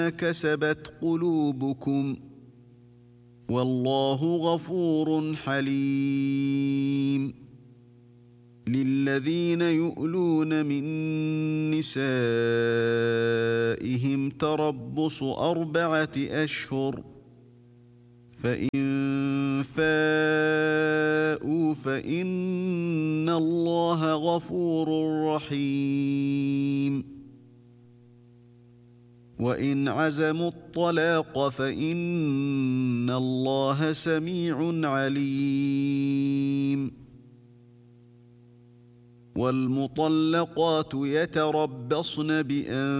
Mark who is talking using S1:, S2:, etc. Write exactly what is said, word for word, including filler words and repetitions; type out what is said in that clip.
S1: كسبت قلوبكم والله غفور حليم للذين يؤلون من نسائهم تربص أربعة أشهر فإن فاءوا فإن الله غفور رحيم وإن عزموا الطلاق فإن الله سميع عليم والمطلقات يتربصن بأنفسهن